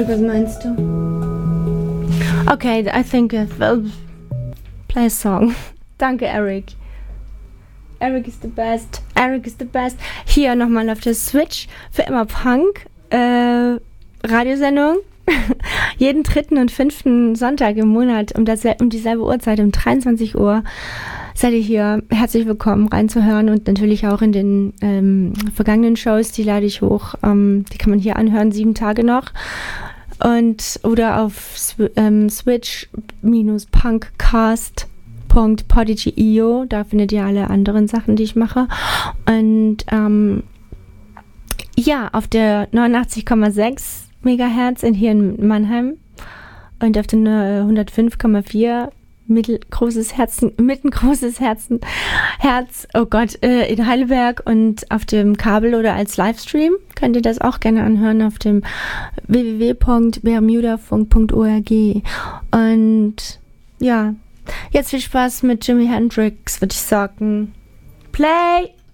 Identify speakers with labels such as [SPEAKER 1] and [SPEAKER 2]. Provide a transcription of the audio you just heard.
[SPEAKER 1] Eric, was meinst du? Okay, I think play a song. Danke, Eric. Eric is the best. Eric is the best. Hier nochmal auf der Switch für immer Punk Radiosendung. Jeden 3. und 5. Sonntag im Monat um dieselbe Uhrzeit, um 23 Uhr, seid ihr hier herzlich willkommen reinzuhören und natürlich auch in den vergangenen Shows, die lade ich hoch, die kann man hier anhören, 7 Tage noch oder auf switch-punkcast.podigy.io, da findet ihr alle anderen Sachen, die ich mache und auf der 89,6 Megahertz hier in Mannheim und auf den 105,4 mittelgroßes Herz, oh Gott, in Heidelberg und auf dem Kabel oder als Livestream könnt ihr das auch gerne anhören auf dem www.bermudafunk.org und ja, jetzt viel Spaß mit Jimi Hendrix, würde ich sagen. Play!